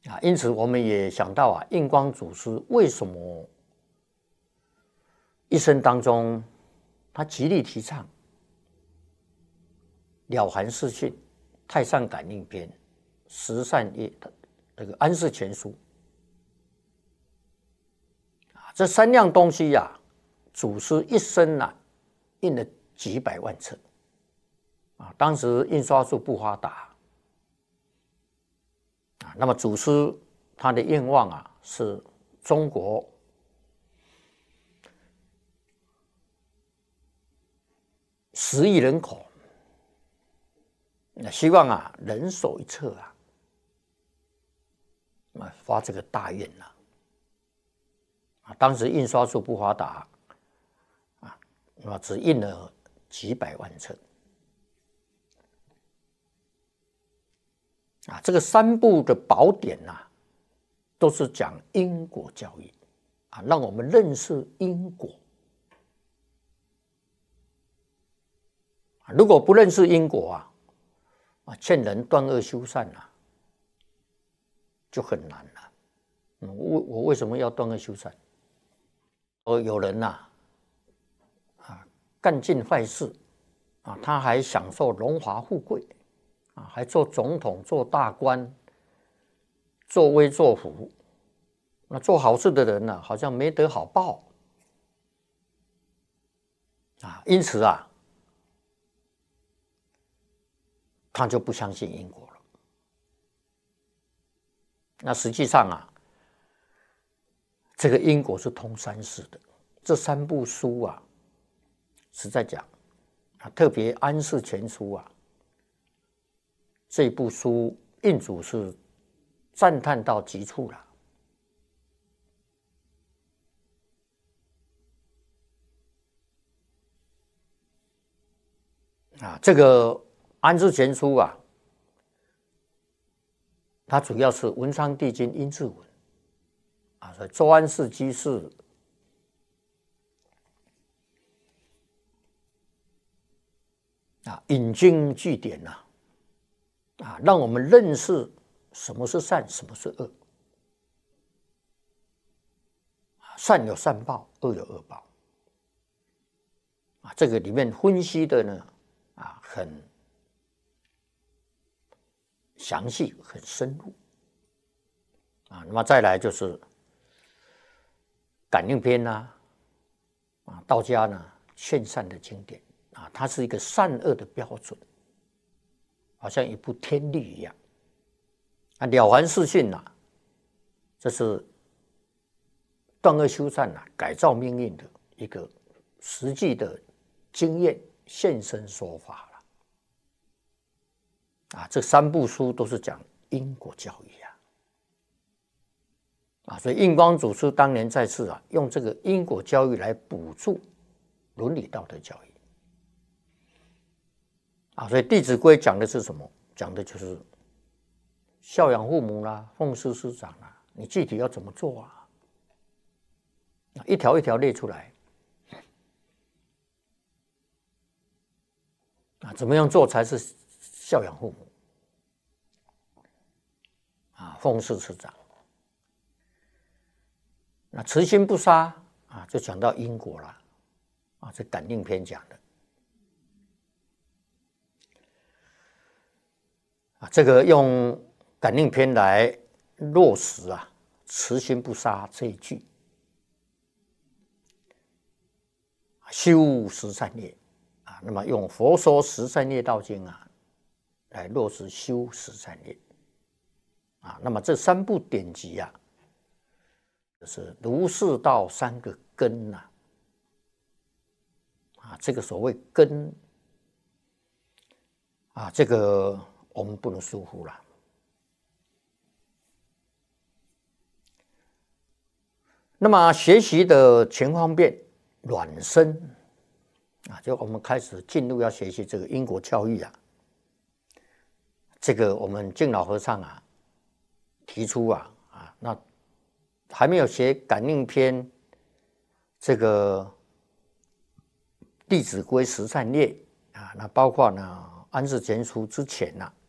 因此我们也想到印光祖师为什么一生当中他极力提倡了凡四训、太上感应篇、十善业、这个安世全书这3样东西祖师一生印了几百万册当时印刷术不发达那么祖师他的愿望是中国10亿人口，希望人手一册发这个大愿当时印刷术不发达只印了几百万册这个3部的宝典都是讲因果教育让我们认识因果如果不认识因果劝人断恶修善就很难了我为什么要断恶修善有人干尽坏事他还享受荣华富贵还做总统做大官作威作福那做好事的人好像没得好报因此他就不相信因果了那实际上这个因果是通3世的这3部书实在讲特别安世全书这部书印祖是赞叹到极处了这个安世全书它主要是文昌帝君阴骘文所以周安世居士引经据典让我们认识什么是善，什么是恶。善有善报，恶有恶报。这个里面分析的呢，很详细，很深入。那么再来就是感应篇道家呢劝善的经典它是一个善恶的标准，好像一部天律一样。了凡四训这是断恶修善改造命运的一个实际的经验现身说法了。这3部书都是讲因果教育所以印光祖师当年在世用这个因果教育来补助伦理道德教育所以《弟子规》讲的是什么？讲的就是孝养父母奉事师长你具体要怎么做一条一条列出来怎么样做才是孝养父母奉事师长。那慈心不杀就讲到因果了这感应篇讲的这个用感应篇来落实慈心不杀这一句，修十善业那么用佛说十善业道经来落实修十善业那么这3部典籍就是儒释道3个根这个所谓根这个我们不能疏忽了。那么学习的全方面软身就我们开始进入要学习这个因果教育这个我们净老和尚提出那还没有学感应篇这个弟子规十善业那包括呢安世全书之前